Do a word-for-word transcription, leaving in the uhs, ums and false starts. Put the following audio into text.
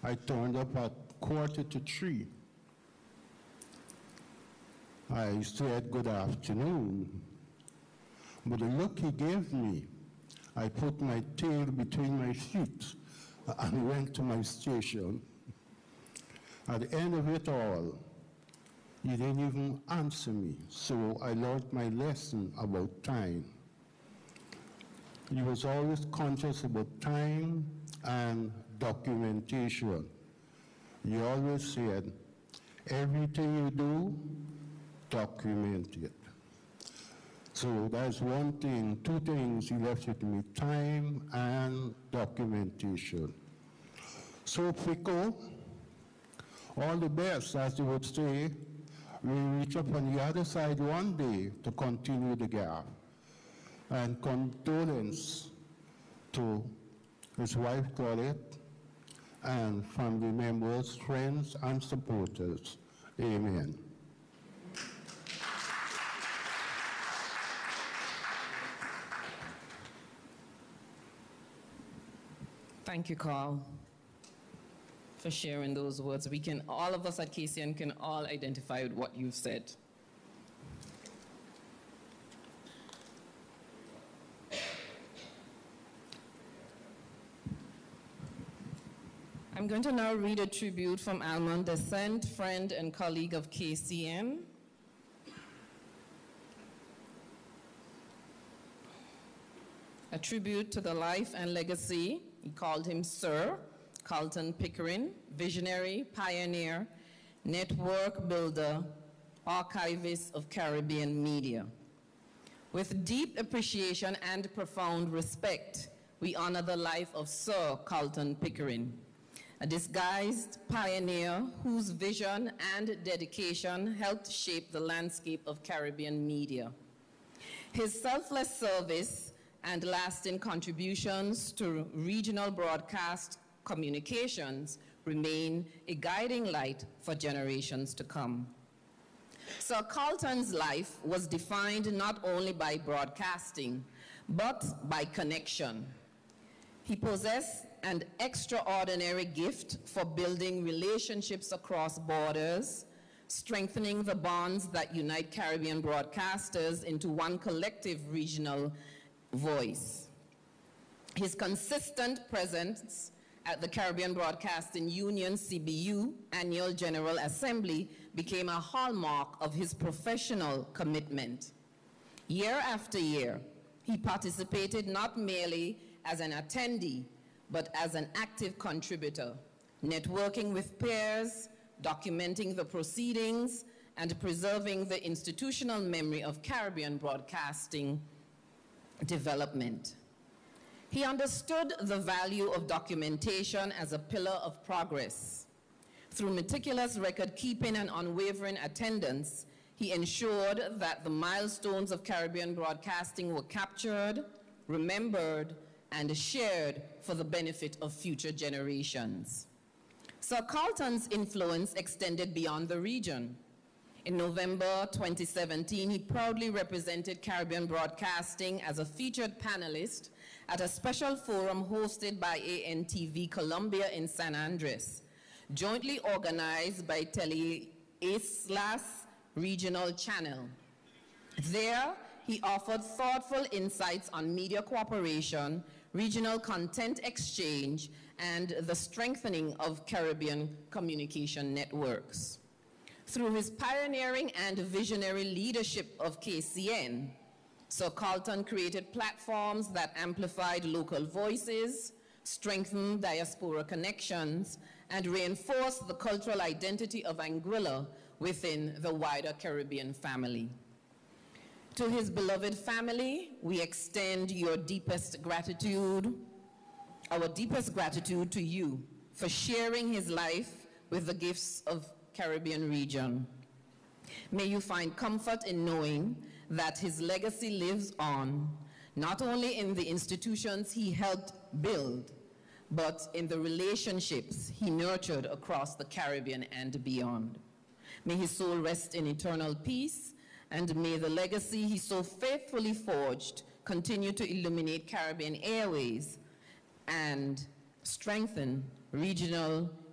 I turned up at quarter to three. I said good afternoon, but the look he gave me, I put my tail between my feet and went to my station. At the end of it all, he didn't even answer me, so I learned my lesson about time. He was always conscious about time and documentation. He always said, everything you do, document it. So that's one thing, two things he left with me, time and documentation. So Pico, all the best, as they would say. We'll reach up on the other side one day to continue the gap. And condolence to his wife Claudette and family members, friends, and supporters. Amen. Thank you, Carl, for sharing those words. We can, all of us at K C N can all identify with what you've said. I'm going to now read a tribute from Almond Descent, friend and colleague of K C N. A tribute to the life and legacy, he called him Sir Carlton Pickering, visionary, pioneer, network builder, archivist of Caribbean media. With deep appreciation and profound respect, we honor the life of Sir Carlton Pickering, a disguised pioneer whose vision and dedication helped shape the landscape of Caribbean media. His selfless service and lasting contributions to regional broadcast communications remain a guiding light for generations to come. Sir Carlton's life was defined not only by broadcasting, but by connection. He possessed an extraordinary gift for building relationships across borders, strengthening the bonds that unite Caribbean broadcasters into one collective regional voice. His consistent presence at the Caribbean Broadcasting Union, C B U, Annual General Assembly became a hallmark of his professional commitment. Year after year, he participated not merely as an attendee, but as an active contributor, networking with peers, documenting the proceedings, and preserving the institutional memory of Caribbean broadcasting development. He understood the value of documentation as a pillar of progress. Through meticulous record keeping and unwavering attendance, he ensured that the milestones of Caribbean broadcasting were captured, remembered, and shared for the benefit of future generations. Sir Carlton's influence extended beyond the region. In November twenty seventeen, he proudly represented Caribbean broadcasting as a featured panelist at a special forum hosted by A N T V Colombia in San Andres, jointly organized by Teleislas Regional Channel. There, he offered thoughtful insights on media cooperation, regional content exchange, and the strengthening of Caribbean communication networks. Through his pioneering and visionary leadership of K C N, Sir Carlton created platforms that amplified local voices, strengthened diaspora connections, and reinforced the cultural identity of Anguilla within the wider Caribbean family. To his beloved family, we extend your deepest gratitude, our deepest gratitude to you for sharing his life with the gifts of Caribbean region. May you find comfort in knowing that his legacy lives on, not only in the institutions he helped build, but in the relationships he nurtured across the Caribbean and beyond. May his soul rest in eternal peace, and may the legacy he so faithfully forged continue to illuminate Caribbean airways and strengthen regional